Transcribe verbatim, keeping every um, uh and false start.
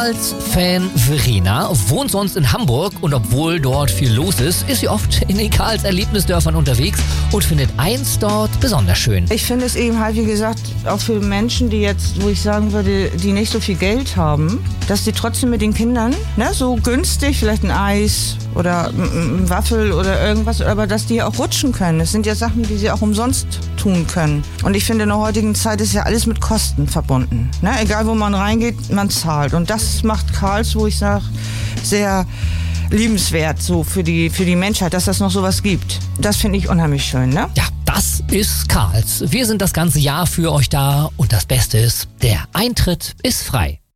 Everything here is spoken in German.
Karls-Fan Verena wohnt sonst in Hamburg und obwohl dort viel los ist, ist sie oft in den Karls Erlebnisdörfern unterwegs und findet eins dort besonders schön. Ich finde es eben halt, wie gesagt, auch für Menschen, die jetzt, wo ich sagen würde, die nicht so viel Geld haben, dass die trotzdem mit den Kindern, ne, so günstig, vielleicht ein Eis oder ein Waffel oder irgendwas, aber dass die auch rutschen können. Das sind ja Sachen, die sie auch umsonst tun können. Und ich finde, in der heutigen Zeit ist ja alles mit Kosten verbunden. Ne? Egal, wo man reingeht, man zahlt. Und das macht Karls, wo ich sage, sehr liebenswert so für die, für die Menschheit, dass das noch sowas gibt. Das finde ich unheimlich schön, ne? Ja, das ist Karls. Wir sind das ganze Jahr für euch da und das Beste ist, der Eintritt ist frei.